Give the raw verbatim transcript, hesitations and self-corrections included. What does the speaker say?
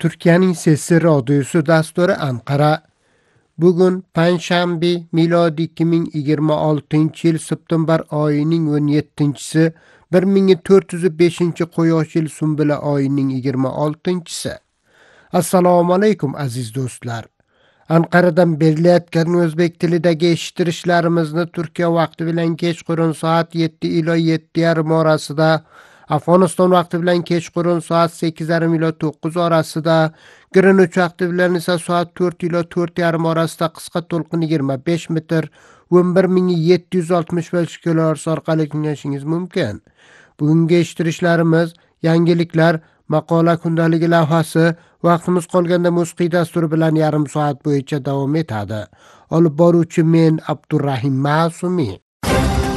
Türkiye'nin Sesi Radyosu dasturi Ankara. Bugun panshanba milodiy ikki ming yigirma oltinchi yil september oyining o'n yettinchisi bir ming to'rt yuz beshinchi quyosh yil sumbula oyining yigirma oltinchisi. Assalomu alaykum aziz do'stlar. Anqaradan berilayotgan o'zbek tilidagi eshittirishlarimizni Turkiya vaqti bilan kechqurun soat yetti ila yetti yarim orasida, Afg'oniston vaqti bilan kechqurun soat sakkiz yarim ila to'qqiz orasida, Greenwich vaqti bilan esa soat to'rt ila to'rt yarim orasida qisqa to'lqin yigirma besh metr o'n bir ming yetti yuz oltmish besh kilohertz orqali tinglashingiz mumkin. Bugungi eshittirishlarimiz yangiliklar, maqola kundaligi lavhasi, vaqtimiz qolganda musiqiy dasturi bilan yarim soat bo'yicha davom etadi. Olib boruvchi men Abdurrahim Ma'sumi.